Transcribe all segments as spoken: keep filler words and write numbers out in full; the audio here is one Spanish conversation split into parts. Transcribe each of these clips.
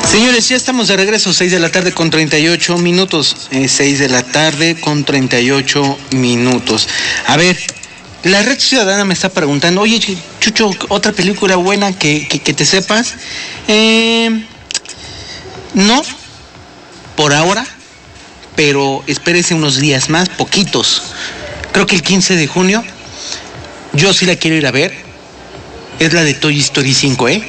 Señores, ya estamos de regreso, seis de la tarde con treinta y ocho minutos. Eh, seis de la tarde con treinta y ocho minutos. A ver, la Red Ciudadana me está preguntando, oye, Chucho, ¿otra película buena que, que, que te sepas? Eh, no, por ahora, pero espérese unos días más, poquitos. Creo que el quince de junio, yo sí la quiero ir a ver. Es la de Toy Story cinco, ¿eh?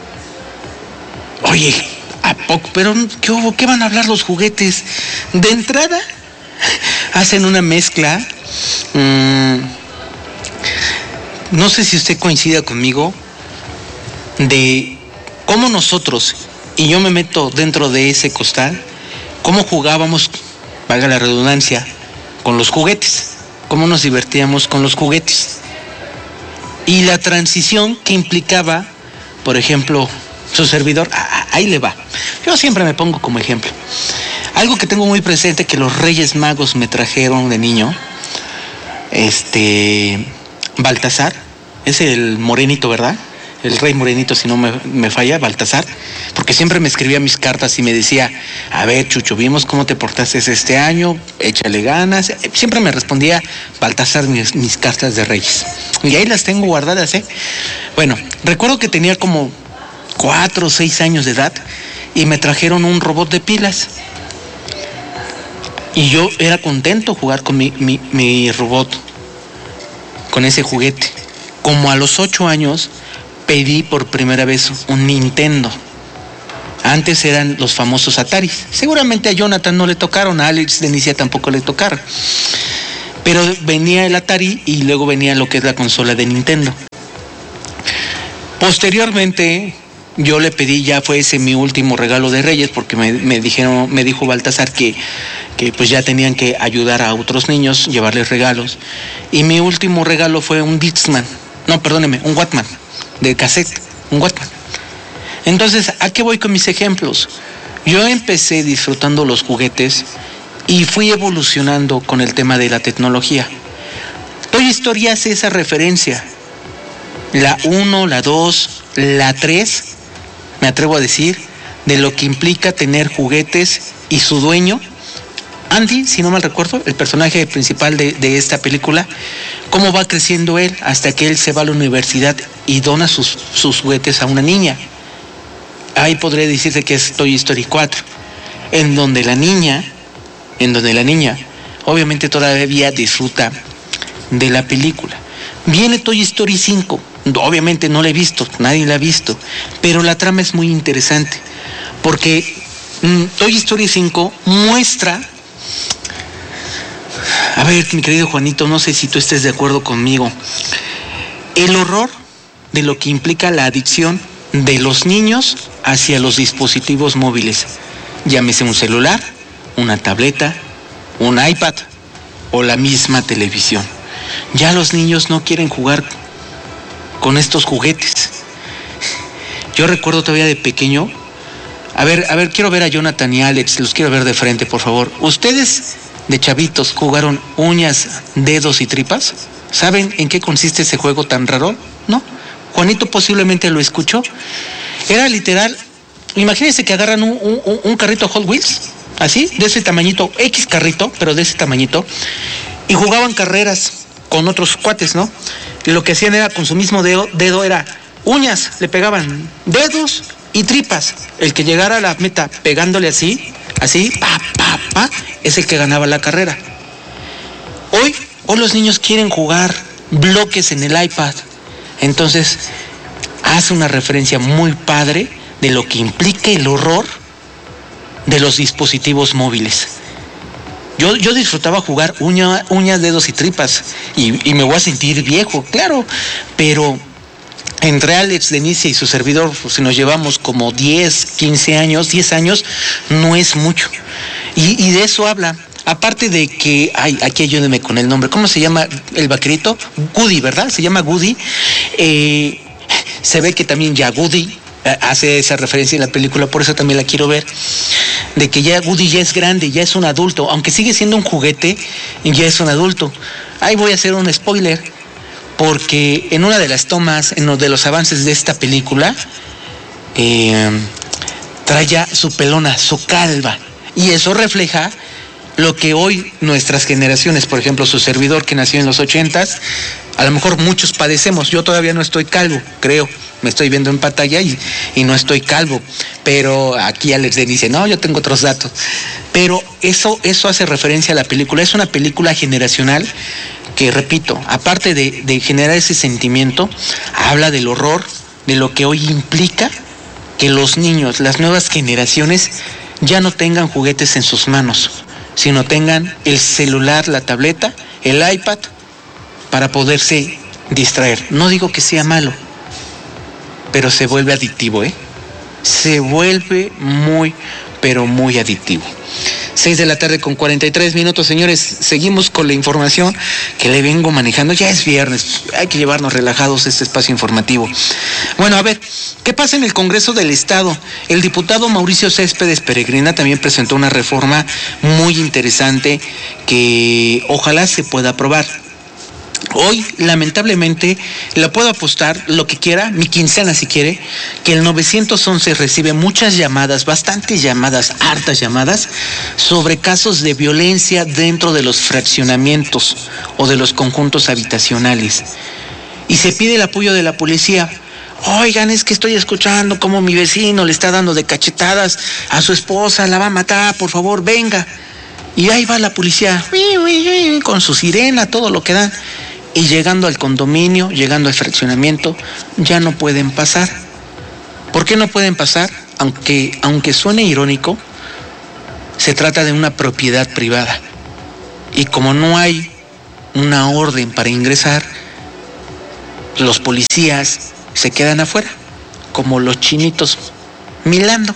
Oye, ¿a poco? Pero, ¿qué hubo? ¿Qué van a hablar los juguetes? De entrada, hacen una mezcla. Mmm, no sé si usted coincida conmigo, de cómo nosotros, y yo me meto dentro de ese costal, cómo jugábamos, valga la redundancia, con los juguetes. Cómo nos divertíamos con los juguetes. Y la transición que implicaba, por ejemplo, su servidor, ah, ahí le va. Yo siempre me pongo como ejemplo. Algo que tengo muy presente, que los Reyes Magos me trajeron de niño, este, Baltasar, es el morenito, ¿verdad? El rey morenito, si no me, me falla, Baltasar, porque siempre me escribía mis cartas y me decía, a ver, Chucho, vimos cómo te portaste este año, échale ganas. Siempre me respondía Baltasar mis, mis cartas de Reyes. Y ahí las tengo guardadas, ¿eh? Bueno, recuerdo que tenía como cuatro o seis años de edad y me trajeron un robot de pilas. Y yo era contento jugar con mi, mi, mi robot, con ese juguete. Como a los ocho años pedí por primera vez un Nintendo. Antes eran los famosos Ataris. Seguramente a Jonathan no le tocaron, a Alex Denicia tampoco le tocaron. Pero venía el Atari y luego venía lo que es la consola de Nintendo. Posteriormente, yo le pedí, ya fue ese mi último regalo de Reyes, porque me, me dijeron, me dijo Baltasar que, que pues ya tenían que ayudar a otros niños, llevarles regalos. Y mi último regalo fue un Discman. No, perdóneme, un Walkman de cassette, un Walkman. Entonces, ¿a qué voy con mis ejemplos? Yo empecé disfrutando los juguetes y fui evolucionando con el tema de la tecnología. Toy Story hace esa referencia. La uno, la dos, la tres, me atrevo a decir, de lo que implica tener juguetes y su dueño, Andy, si no mal recuerdo, el personaje principal de, de esta película, cómo va creciendo él hasta que él se va a la universidad y dona sus, sus juguetes a una niña. Ahí podría decirse que es Toy Story cuatro, en donde la niña, en donde la niña, obviamente todavía disfruta de la película. Viene Toy Story cinco, obviamente no la he visto, nadie la ha visto, pero la trama es muy interesante, porque mmm, Toy Story cinco muestra, a ver, mi querido Juanito, no sé si tú estés de acuerdo conmigo, el horror de lo que implica la adicción de los niños hacia los dispositivos móviles, llámese un celular, una tableta, un iPad o la misma televisión. Ya los niños no quieren jugar con estos juguetes. Yo recuerdo todavía de pequeño, a ver, a ver, quiero ver a Jonathan y Alex, los quiero ver de frente, por favor. ¿Ustedes de chavitos jugaron uñas, dedos y tripas? ¿Saben en qué consiste ese juego tan raro? ¿No? Juanito posiblemente lo escuchó. Era literal, imagínense que agarran un, un, un carrito Hot Wheels, así, de ese tamañito, X carrito, pero de ese tamañito, y jugaban carreras con otros cuates, ¿no? Y lo que hacían era, con su mismo dedo, dedo era uñas, le pegaban dedos y tripas. El que llegara a la meta pegándole así, así, pa, pa, pa, es el que ganaba la carrera. Hoy, hoy los niños quieren jugar bloques en el iPad. Entonces, hace una referencia muy padre de lo que implica el horror de los dispositivos móviles. Yo, yo disfrutaba jugar uña, uñas, dedos y tripas, y, y me voy a sentir viejo, claro, pero entre Alex Denicia y su servidor, pues, si nos llevamos como diez, quince años, diez años, no es mucho. Y, y de eso habla. Aparte de que, ay, aquí ayúdeme con el nombre, ¿cómo se llama el vaquerito? Woody, ¿verdad? Se llama Woody. Eh, se ve que también ya Woody hace esa referencia en la película, por eso también la quiero ver, de que ya Woody ya es grande, ya es un adulto, aunque sigue siendo un juguete, ya es un adulto. Ahí voy a hacer un spoiler, porque en una de las tomas, en uno de los avances de esta película, eh, trae ya su pelona, su calva. Y eso refleja lo que hoy nuestras generaciones, por ejemplo, su servidor que nació en los ochentas, a lo mejor muchos padecemos. Yo todavía no estoy calvo, creo. Me estoy viendo en pantalla y, y no estoy calvo. Pero aquí Alex Den dice, no, yo tengo otros datos. Pero eso, eso hace referencia a la película. Es una película generacional que, repito, aparte de, de generar ese sentimiento, habla del horror, de lo que hoy implica que los niños, las nuevas generaciones, ya no tengan juguetes en sus manos, sino tengan el celular, la tableta, el iPad, para poderse distraer. No digo que sea malo, pero se vuelve adictivo, ¿eh? Se vuelve muy, pero muy adictivo. seis de la tarde con cuarenta y tres minutos, señores. Seguimos con la información que le vengo manejando. Ya es viernes, hay que llevarnos relajados este espacio informativo. Bueno, a ver, ¿qué pasa en el Congreso del Estado? El diputado Mauricio Céspedes Peregrina también presentó una reforma muy interesante que ojalá se pueda aprobar. Hoy, lamentablemente, la puedo apostar lo que quiera, mi quincena si quiere, que el nueve once recibe muchas llamadas, bastantes llamadas, hartas llamadas, sobre casos de violencia dentro de los fraccionamientos o de los conjuntos habitacionales. Y se pide el apoyo de la policía. Oigan, es que estoy escuchando cómo mi vecino le está dando de cachetadas a su esposa, la va a matar, por favor, venga. Y ahí va la policía, con su sirena, todo lo que dan. Y llegando al condominio, llegando al fraccionamiento, ya no pueden pasar. ¿Por qué no pueden pasar? Aunque, aunque suene irónico, se trata de una propiedad privada. Y como no hay una orden para ingresar, los policías se quedan afuera, como los chinitos milando.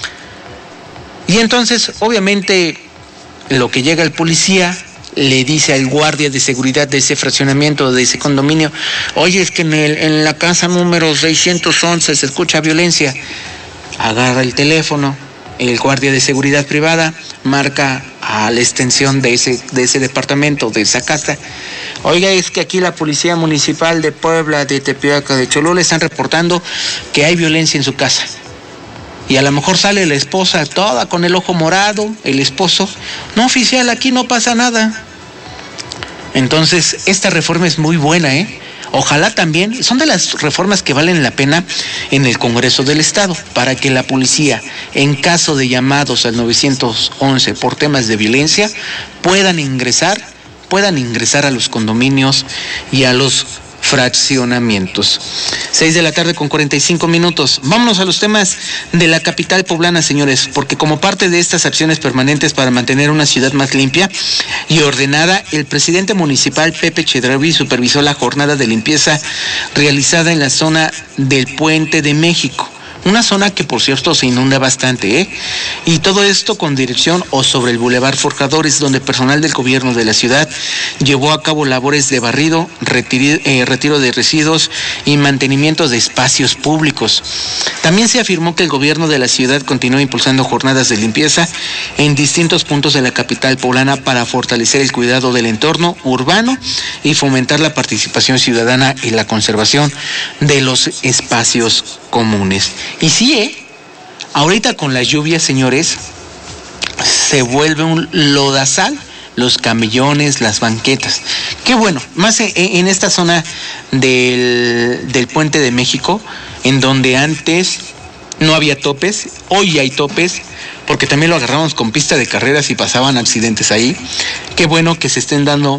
Y entonces, obviamente, lo que llega el policía le dice al guardia de seguridad de ese fraccionamiento, de ese condominio, oye, es que en, el, en la casa número seiscientos once se escucha violencia. Agarra el teléfono, el guardia de seguridad privada marca a la extensión de ese, de ese departamento, de esa casa. Oiga, es que aquí la Policía Municipal de Puebla, de Tepeaca, de Cholula están reportando que hay violencia en su casa. Y a lo mejor sale la esposa toda con el ojo morado, el esposo, no, oficial, aquí no pasa nada. Entonces, esta reforma es muy buena, ¿eh? Ojalá también, son de las reformas que valen la pena en el Congreso del Estado, para que la policía, en caso de llamados al nueve once por temas de violencia, puedan ingresar, puedan ingresar a los condominios y a los fraccionamientos. seis de la tarde con cuarenta y cinco minutos. Vámonos a los temas de la capital poblana, señores, porque como parte de estas acciones permanentes para mantener una ciudad más limpia y ordenada, el presidente municipal Pepe Chedraui supervisó la jornada de limpieza realizada en la zona del Puente de México. Una zona que, por cierto, se inunda bastante, ¿eh? Y todo esto con dirección o sobre el Boulevard Forjadores, donde personal del gobierno de la ciudad llevó a cabo labores de barrido, retiro, eh, retiro de residuos y mantenimiento de espacios públicos. También se afirmó que el gobierno de la ciudad continúa impulsando jornadas de limpieza en distintos puntos de la capital poblana para fortalecer el cuidado del entorno urbano y fomentar la participación ciudadana y la conservación de los espacios comunes. Y sí, ¿eh? Ahorita con las lluvias, señores, se vuelve un lodazal los camellones, las banquetas. Qué bueno, más en, en esta zona del, del Puente de México, en donde antes no había topes, hoy hay topes, porque también lo agarramos con pista de carreras y pasaban accidentes ahí. Qué bueno que se estén dando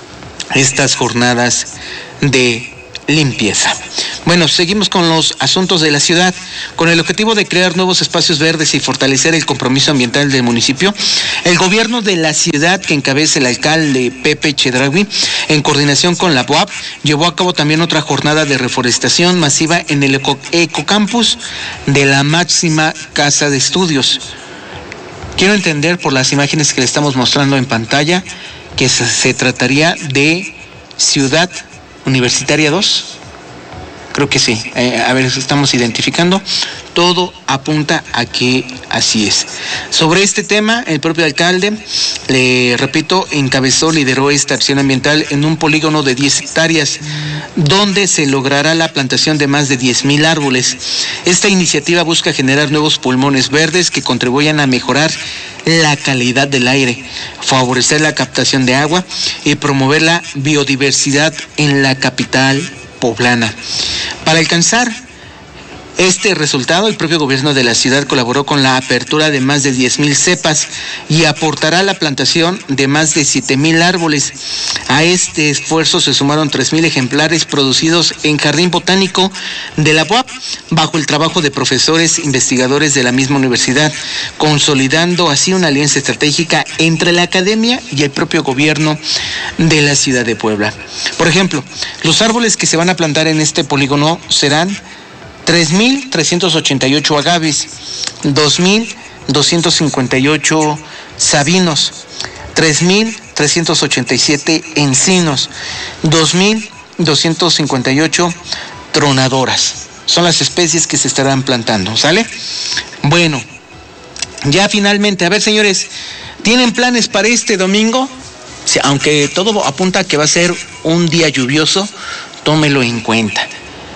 estas jornadas de limpieza. Bueno, seguimos con los asuntos de la ciudad. Con el objetivo de crear nuevos espacios verdes y fortalecer el compromiso ambiental del municipio, el gobierno de la ciudad, que encabeza el alcalde Pepe Chedraui, en coordinación con la B U A P, llevó a cabo también otra jornada de reforestación masiva en el Eco, Ecocampus de la máxima casa de estudios. Quiero entender por las imágenes que le estamos mostrando en pantalla que se, se trataría de Ciudad Universitaria dos. Creo que sí. Eh, a ver, estamos identificando. Todo apunta a que así es. Sobre este tema, el propio alcalde, le repito, encabezó, lideró esta acción ambiental en un polígono de diez hectáreas donde se logrará la plantación de más de diez mil árboles. Esta iniciativa busca generar nuevos pulmones verdes que contribuyan a mejorar la calidad del aire, favorecer la captación de agua y promover la biodiversidad en la capital poblana. Para alcanzar este resultado, el propio gobierno de la ciudad colaboró con la apertura de más de diez mil cepas y aportará la plantación de más de siete mil árboles. A este esfuerzo se sumaron tres mil ejemplares producidos en Jardín Botánico de la U A P, bajo el trabajo de profesores investigadores de la misma universidad, consolidando así una alianza estratégica entre la academia y el propio gobierno de la ciudad de Puebla. Por ejemplo, los árboles que se van a plantar en este polígono serán tres mil trescientos ochenta y ocho agaves, dos mil doscientos cincuenta y ocho sabinos, tres mil trescientos ochenta y siete encinos, dos mil doscientos cincuenta y ocho tronadoras. Son las especies que se estarán plantando, ¿sale? Bueno, ya finalmente, a ver, señores, ¿tienen planes para este domingo? Sí, aunque todo apunta a que va a ser un día lluvioso, tómelo en cuenta.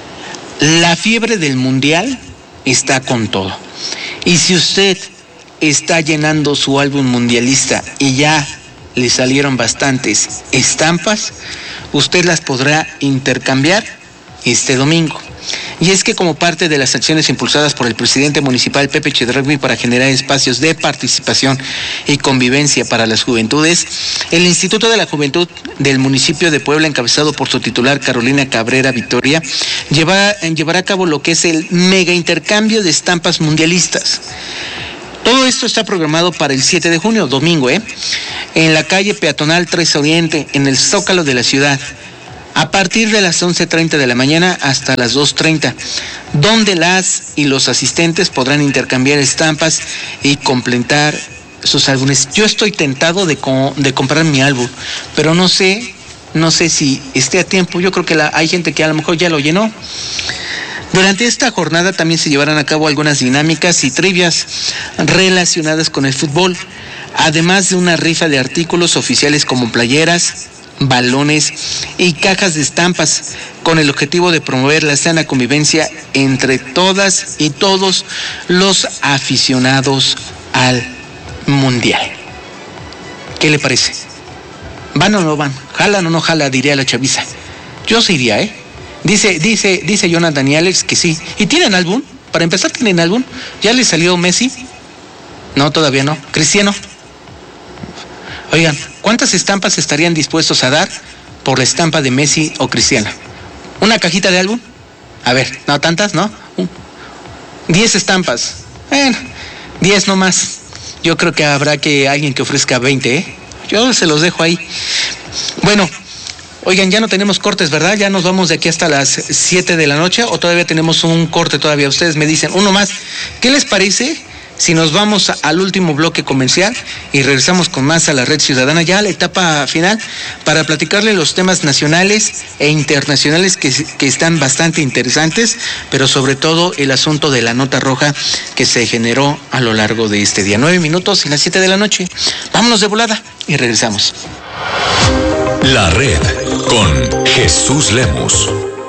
La fiebre del mundial está con todo. Y si usted está llenando su álbum mundialista y ya le salieron bastantes estampas, usted las podrá intercambiar este domingo. Y es que como parte de las acciones impulsadas por el presidente municipal Pepe Chedraui para generar espacios de participación y convivencia para las juventudes, el Instituto de la Juventud del municipio de Puebla, encabezado por su titular Carolina Cabrera Victoria, lleva, llevará a cabo lo que es el mega intercambio de estampas mundialistas. Todo esto está programado para el siete de junio, domingo, ¿eh? en la calle peatonal tres Oriente, en el Zócalo de la ciudad, a partir de las once treinta de la mañana hasta las dos treinta, donde las y los asistentes podrán intercambiar estampas y completar sus álbumes. Yo estoy tentado de, co- de comprar mi álbum, pero no sé, no sé si esté a tiempo. Yo creo que la, hay gente que a lo mejor ya lo llenó. Durante esta jornada también se llevarán a cabo algunas dinámicas y trivias relacionadas con el fútbol, además de una rifa de artículos oficiales como playeras, balones y cajas de estampas, con el objetivo de promover la sana convivencia entre todas y todos los aficionados al mundial. ¿Qué le parece? ¿Van o no van? ¿Jalan o no jala? Diría la chaviza. Yo sí iría, ¿eh? Dice, dice, dice Jonathan y Alex que sí. ¿Y tienen álbum? Para empezar, ¿tienen álbum? ¿Ya le salió Messi? No, todavía no. ¿Cristiano? Oigan, ¿cuántas estampas estarían dispuestos a dar por la estampa de Messi o Cristiano? ¿Una cajita de álbum? A ver, no tantas, ¿no? Uh, diez estampas. Bueno, diez no más. Yo creo que habrá que alguien que ofrezca veinte, ¿eh? Yo se los dejo ahí. Bueno, oigan, ya no tenemos cortes, ¿verdad? Ya nos vamos de aquí hasta las siete de la noche, o todavía tenemos un corte todavía. Ustedes me dicen, uno más. ¿Qué les parece si nos vamos al último bloque comercial y regresamos con más a la Red Ciudadana, ya a la etapa final, para platicarle los temas nacionales e internacionales que, que están bastante interesantes, pero sobre todo el asunto de la nota roja que se generó a lo largo de este día? Nueve minutos y las siete de la noche. Vámonos de volada y regresamos. La Red con Jesús Lemus.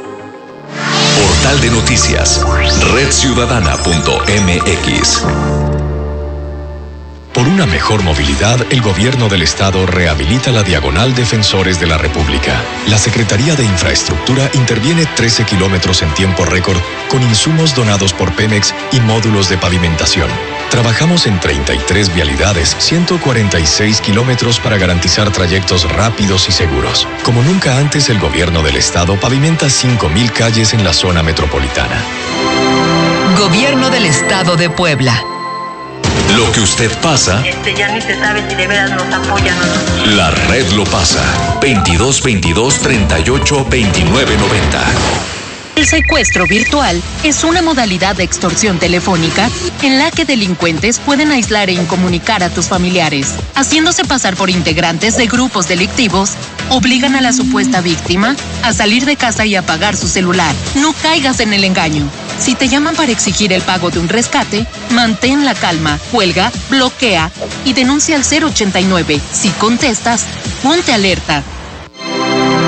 Portal de noticias, red ciudadana punto m x. Por una mejor movilidad, el gobierno del estado rehabilita la diagonal Defensores de la República. La Secretaría de Infraestructura interviene trece kilómetros en tiempo récord con insumos donados por Pemex y módulos de pavimentación. Trabajamos en treinta y tres vialidades, ciento cuarenta y seis kilómetros para garantizar trayectos rápidos y seguros. Como nunca antes, el gobierno del estado pavimenta cinco mil calles en la zona metropolitana. Gobierno del Estado de Puebla. Lo que usted pasa, Este ya ni se sabe si de veras nos apoyan o no. la red lo pasa. veintidós veintidós treinta y ocho veintinueve noventa. El secuestro virtual es una modalidad de extorsión telefónica en la que delincuentes pueden aislar e incomunicar a tus familiares. Haciéndose pasar por integrantes de grupos delictivos, obligan a la supuesta víctima a salir de casa y apagar su celular. No caigas en el engaño. Si te llaman para exigir el pago de un rescate, mantén la calma, cuelga, bloquea y denuncia al cero ochenta y nueve. Si contestas, ponte alerta.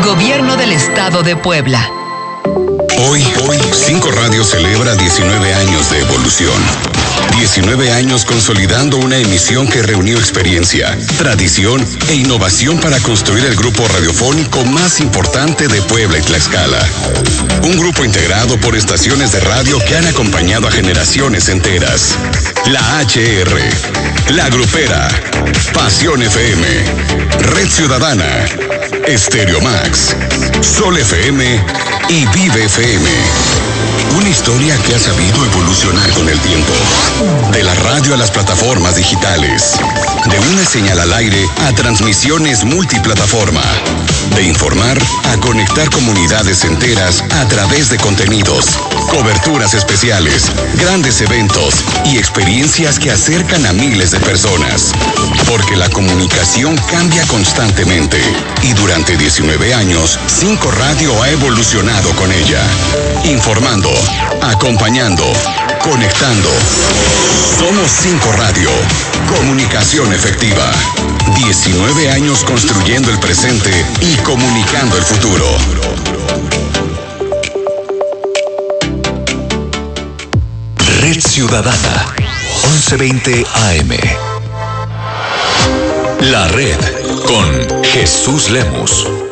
Gobierno del Estado de Puebla. Hoy, hoy, Cinco Radio celebra diecinueve años de evolución. diecinueve años consolidando una emisión que reunió experiencia, tradición e innovación para construir el grupo radiofónico más importante de Puebla y Tlaxcala. Un grupo integrado por estaciones de radio que han acompañado a generaciones enteras. La H R, La Grupera, Pasión F M, Red Ciudadana, Estéreo Max, Sol F M y Vive F M. Una historia que ha sabido evolucionar con el tiempo. De la radio a las plataformas digitales. De una señal al aire a transmisiones multiplataforma. De informar a conectar comunidades enteras a través de contenidos, coberturas especiales, grandes eventos y experiencias que acercan a miles de personas. Porque la comunicación cambia constantemente. Y durante diecinueve años, Cinco Radio ha evolucionado con ella. Informando, acompañando, conectando. Somos Cinco Radio. Comunicación efectiva. diecinueve años construyendo el presente y comunicando el futuro. Red Ciudadana, once veinte A M. La Red con Jesús Lemus.